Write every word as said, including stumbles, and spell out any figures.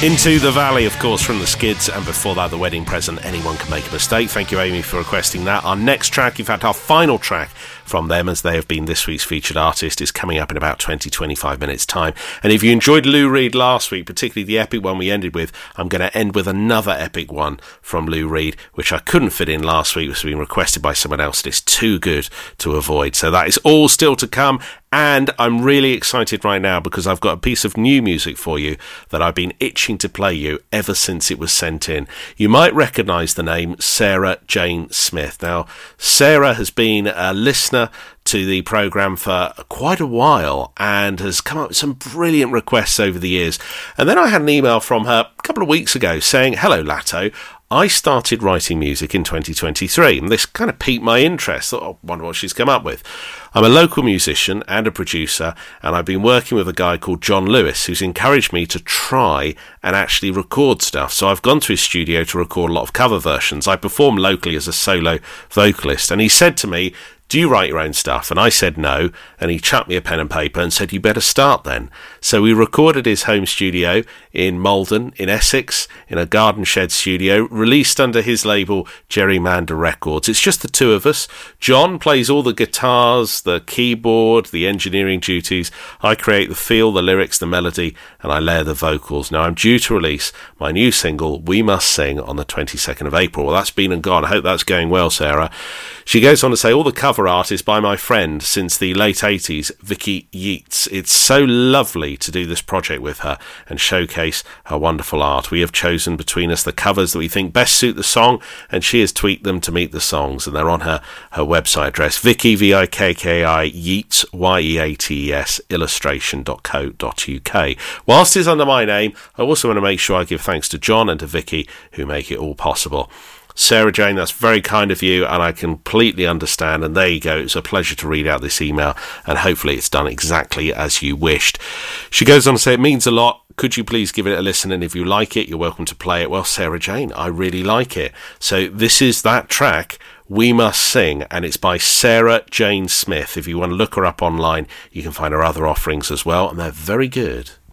Into the Valley, of course, from the Skids, and before that, The Wedding Present, Anyone Can Make a Mistake. Thank you, Amy, for requesting that. Our next track, in fact, our final track from them, as they have been this week's featured artist, is coming up in about twenty to twenty-five minutes' time. And if you enjoyed Lou Reed last week, particularly the epic one we ended with, I'm going to end with another epic one from Lou Reed, which I couldn't fit in last week. It was being requested by someone else, and it's too good to avoid. So that is all still to come. And I'm really excited right now because I've got a piece of new music for you that I've been itching to play you ever since it was sent in. You might recognise the name Sarah Jane Smith. Now, Sarah has been a listener to the programme for quite a while and has come up with some brilliant requests over the years. And then I had an email from her a couple of weeks ago saying, "Hello, Latto. I started writing music in twenty twenty-three, and this kind of piqued my interest. I thought, I wonder what she's come up with. I'm a local musician and a producer, and I've been working with a guy called John Lewis, who's encouraged me to try and actually record stuff. So I've gone to his studio to record a lot of cover versions. I perform locally as a solo vocalist, and he said to me, 'Do you write your own stuff?' And I said no, and he chucked me a pen and paper and said, 'You better start then.' So we recorded his home studio in Malden, in Essex, in a garden shed studio, released under his label Gerrymander Records. It's just the two of us. John plays all the guitars, the keyboard, the engineering duties. I create the feel, the lyrics, the melody, and I layer the vocals. Now, I'm due to release my new single, We Must Sing, on the twenty-second of April. Well, that's been and gone. I hope that's going well, Sarah. She goes on to say, all the cover art is by my friend since the late eighties, Vicky Yeats. It's so lovely to do this project with her and showcase her wonderful art. We have chosen between us the covers that we think best suit the song, and she has tweaked them to meet the songs, and they're on her, her website address, Vicky, V I K K I, Yeats, Y E A T E S, illustration dot co dot U K. Whilst it's under my name, I also want to make sure I give thanks to John and to Vicky, who make it all possible. Sarah Jane, that's very kind of you, and I completely understand. And there you go. It's a pleasure to read out this email, and hopefully it's done exactly as you wished. She goes on to say, it means a lot. Could you please give it a listen? And if you like it, you're welcome to play it. Well, Sarah Jane, I really like it. So this is that track, We Must Sing, and it's by Sarah Jane Smith. If you want to look her up online, you can find her other offerings as well, and they're very good.